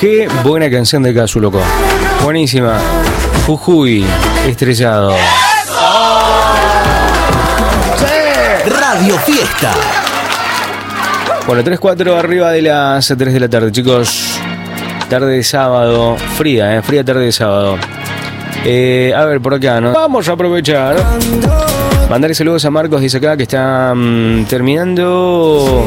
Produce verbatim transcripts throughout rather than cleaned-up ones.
Qué buena canción de Casu, loco. Buenísima. Jujuy, estrellado. Radio Fiesta. Bueno, tres cuatro arriba de las tres de la tarde, chicos. Tarde de sábado. Fría, ¿eh? Fría tarde de sábado. Eh, a ver, por acá, ¿no? Vamos a aprovechar. Mandarle saludos a Marcos, dice acá, que está um, terminando...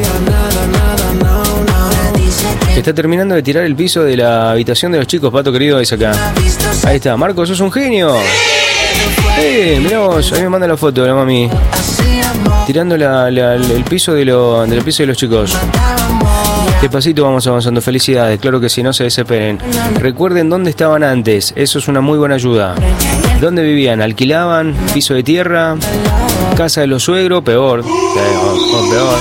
Que está terminando de tirar el piso de la habitación de los chicos, Pato querido, dice acá. Ahí está, Marcos, sos un genio. Eh, mirá vos, ahí me manda la foto de la mami. Tirando la, la, el piso de, lo, del piso de los chicos. Despacito vamos avanzando, felicidades, claro que sí, no se desesperen. Recuerden dónde estaban antes, eso es una muy buena ayuda. ¿Dónde vivían? ¿Alquilaban? ¿Piso de tierra? ¿Casa de los suegros? Peor. Peor, peor.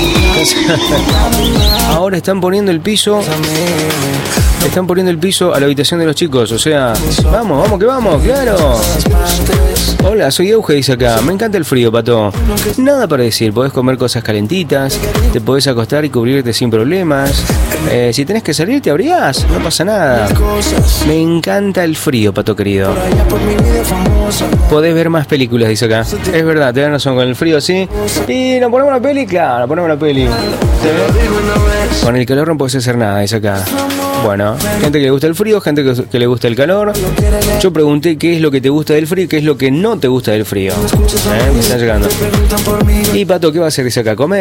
Ahora están poniendo el piso. Están poniendo el piso a la habitación de los chicos. O sea, vamos, vamos que vamos, claro. Hola, soy Euge, dice acá. Me encanta el frío, Pato. Nada para decir, podés comer cosas calentitas, te podés acostar y cubrirte sin problemas. Eh, si tenés que salir, te abrigás, no pasa nada. Me encanta el frío, Pato querido. Podés ver más películas, dice acá. Es verdad, te dan razón, con el frío así. Y nos ponemos una peli, claro, nos ponemos una peli. ¿Sí? Con el calor no podés hacer nada, dice acá. Bueno, gente que le gusta el frío, gente que, que le gusta el calor. Yo pregunté qué es lo que te gusta del frío y qué es lo que no te gusta del frío. ¿Eh? Me están llegando. Y Pato, ¿qué va a hacer? Dice acá, comer.